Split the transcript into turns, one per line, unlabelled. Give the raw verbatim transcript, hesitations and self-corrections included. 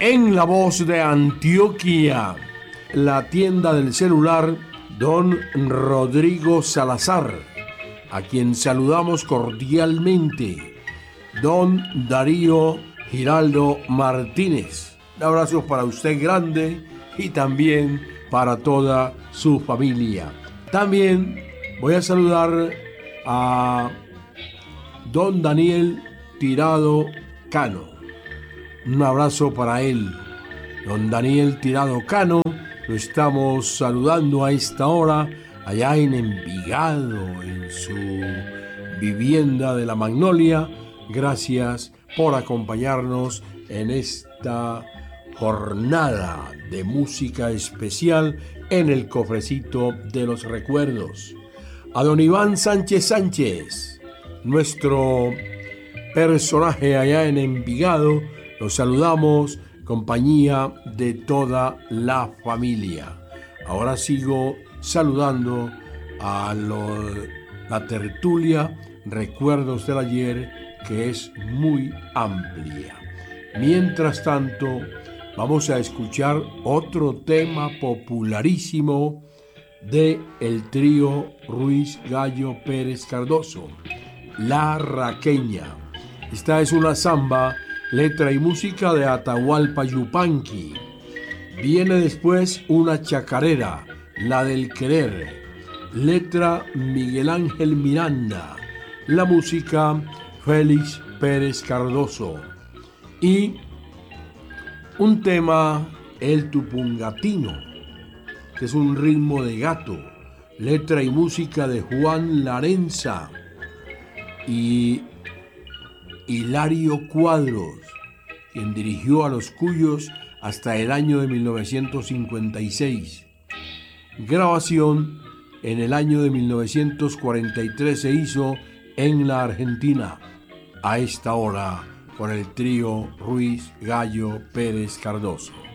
En la voz de Antioquia, la tienda del celular, don Rodrigo Salazar, a quien saludamos cordialmente. Don Darío Giraldo Martínez, abrazos para usted grande y también para toda su familia. También voy a saludar a don Daniel Tirado Cano. Un abrazo para él. Don Daniel Tirado Cano, lo estamos saludando a esta hora allá en Envigado, en su vivienda de la Magnolia. Gracias por acompañarnos en esta jornada de música especial en el cofrecito de los recuerdos. A don Iván Sánchez Sánchez, nuestro personaje allá en Envigado, los saludamos, compañía de toda la familia. Ahora sigo saludando a lo, la tertulia Recuerdos del Ayer, que es muy amplia. Mientras tanto, vamos a escuchar otro tema popularísimo de el trío Ruiz Gallo Pérez Cardoso, La Raqueña. Esta es una samba, letra y música de Atahualpa Yupanqui. Viene después una chacarera, La del Querer, letra Miguel Ángel Miranda, la música Félix Pérez Cardoso. Y un tema, El Tupungatino, que es un ritmo de gato, letra y música de Juan Larenza y Hilario Cuadros, quien dirigió a los Cuyos hasta el año de mil novecientos cincuenta y seis. Grabación en el año de mil novecientos cuarenta y tres se hizo en la Argentina, a esta hora con el trío Ruiz Gallo Pérez Cardoso.